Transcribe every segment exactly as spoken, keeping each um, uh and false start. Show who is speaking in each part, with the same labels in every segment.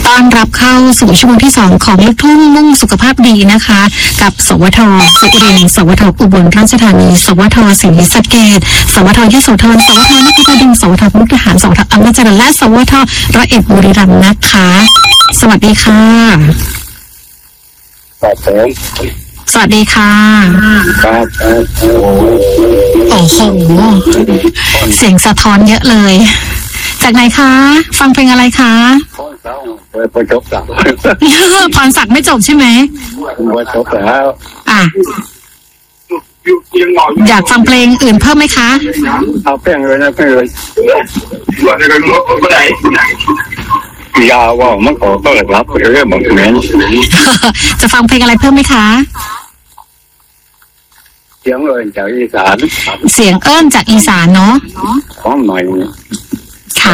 Speaker 1: ต้อนรับเข้าสู่ชั่วโมงที่สองของลูกทุ่งมุ่งสุขภาพดีนะคะกับสวทสุรินทร์สวทอุบลราชธานีสวทศรีสะเกษสวทยโสธรสวทนครปฐมสวทมุกดาหารสวทอำนาจเจริญและสวทร้อยเอ็ดบุรีรัมย์นะคะสวัสดีค่ะ
Speaker 2: ครับผม
Speaker 1: สวัสดีค่ะ
Speaker 2: ครับ
Speaker 1: โอ้โหเสียงสะท้อนเยอะเลยจากไหนคะฟังเพลงอะไรคะ
Speaker 2: พอจบแล้ว
Speaker 1: พรศักดิ์ไม่จบใช่ไหม
Speaker 2: พอจบแล้ว
Speaker 1: อ่ะอยากฟังเพลงอื่นเพิ่มไหมคะ
Speaker 2: เอาเพลงเลยนะเพลงเลยยาวว่ามันก็ต้องรับเรื่องบางเพลง
Speaker 1: จะฟังเพลงอะไรเพิ่มไหมคะ
Speaker 2: เสียงเอิญจากอีสาน
Speaker 1: เสียงเอิญจากอีสานเนาะ
Speaker 2: ของหน่อย
Speaker 1: ค่ะ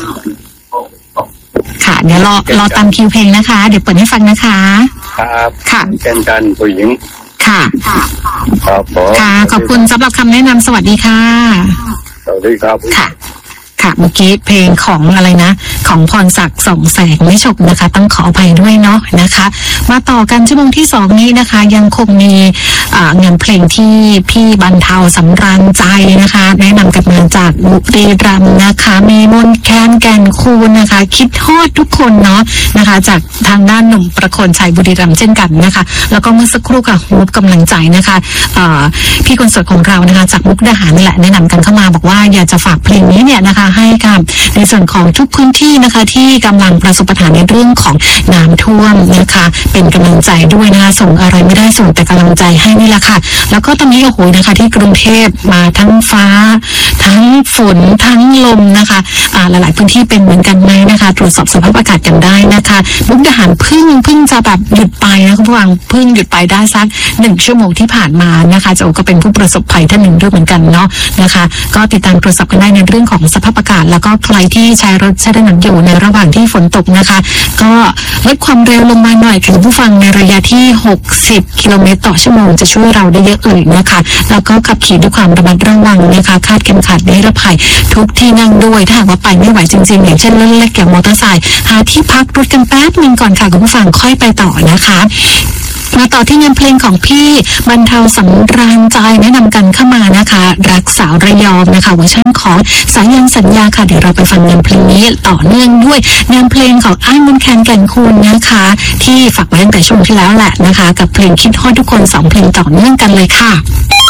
Speaker 1: ค่ะเดี๋ยวรอรอตามคิวเพลงนะคะเดี๋ยวเปิดให้ฟังนะคะ
Speaker 2: ครับ
Speaker 1: ค่ะ
Speaker 2: เป็นกันผู้หญิง
Speaker 1: ค่ะ
Speaker 2: ครับผม
Speaker 1: ค่ะขอบคุณสำหรับคำแนะนำสวัสดีค่ะ
Speaker 2: สวัสดีครับ
Speaker 1: ค่ะค่ะเมื่อกี้เพลงของอะไรนะของพรศักดิ์ส่องแสงไม่ฉกนะคะต้องขออภัยด้วยเนาะนะคะมาต่อกันชั่วโมงที่สองนี้นะคะยังคงมีงานเพลงที่พี่บรรเทาสำราญใจนะคะแนะนำกันมาจากบุรีรัมย์นะคะมีมนแคนแก่นคูณนะคะคิดทอดทุกคนเนาะนะคะจากทางด้านหนุ่มประโคนชัยบุรีรัมย์เช่นกันนะคะแล้วก็เมื่อสักครู่ค่ะฮูบกำลังใจนะคะพี่คนสดของเรานะคะจากมุกดาหารนี่แหละแนะนำกันเข้ามาบอกว่าอยากจะฝากเพลงนี้เนี่ยนะคะให้กับในส่วนของทุกพื้นที่นะคะที่กำลังประสบปัญหาในเรื่องของน้ำท่วมนะคะเป็นกำลังใจด้วยนะคะส่งอะไรไม่ได้ส่งแต่กำลังใจให้นี่แหละค่ะแล้วก็ตอนนี้โอ้โหนะคะที่กรุงเทพมาทั้งฟ้าทั้งฝนทั้งลมนะคะอ่าหลายๆพื้นที่เป็นเหมือนกันไหมนะคะตรวจสอบสภาพอากาศกันได้นะคะมุกดาหารพึ่งพึ่งจะแบบหยุดไปนะคุณผู้ฟังพึ่งหยุดไปได้สักหนึ่งชั่วโมงที่ผ่านมานะคะโจก็เป็นผู้ประสบภัยท่านหนึ่งด้วยเหมือนกันเนาะนะคะก็ติดตามตรวจสอบกันได้ในเรื่องของสภาพอากาศแล้วก็ใครที่ใช้รถใช้ถนนอยู่ในระหว่างที่ฝนตกนะคะก็ลดความเร็วลงมาหน่อยคุณผู้ฟังในระยะที่หกสิบกิโลเมตรต่อชั่วโมงจะช่วยเราได้เยอะเลยนะคะแล้วก็ขับขี่ด้วยความระมัดระวังนะคะคาดเข็มขัดนิรภัยทุกที่นั่งด้วยถ้าหากว่าไปไม่ไหวจริงๆอย่างเช่นรถเล็กอย่างมอเตอร์ไซค์หาที่พักรถกันแป๊บนึงก่อนค่ะคุณผู้ฟังค่อยไปต่อนะคะมาต่อที่งานเพลงของพี่บรรเทาสำราญใจแนะนำกันเข้ามานะคะรักสาวระยองนะคะเวอร์ชันของสายันสัญญาค่ะเดี๋ยวเราไปฟังงานเพลงนี้ต่อเนื่องด้วยงานเพลงของอ้ายมนแคนแก่นคูณนะคะที่ฝากไว้ตั้งแต่ช่วงที่แล้วแหละนะคะกับเพลงคิดฮอดทุกคนสองเพลงต่อเนื่องกันเลยค่ะ